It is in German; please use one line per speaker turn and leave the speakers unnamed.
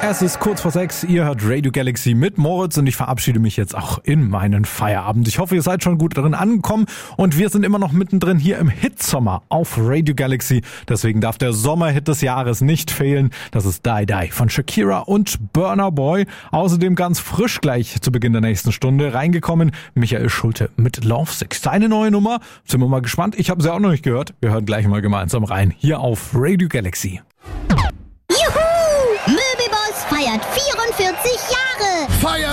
Es ist kurz vor 6, ihr hört Radio Galaxy mit Moritz und ich verabschiede mich jetzt auch in meinen Feierabend. Ich hoffe, ihr seid schon gut drin angekommen und wir sind immer noch mittendrin hier im Hitsommer auf Radio Galaxy. Deswegen darf der Sommerhit des Jahres nicht fehlen. Das ist Die Die von Shakira und Burna Boy. Außerdem ganz frisch gleich zu Beginn der nächsten Stunde reingekommen Michael Schulte mit Lovesick. Seine neue Nummer, sind wir mal gespannt. Ich habe sie auch noch nicht gehört. Wir hören gleich mal gemeinsam rein hier auf Radio Galaxy.
Juhu! Möbelboss feiert 44 Jahre!
Feiert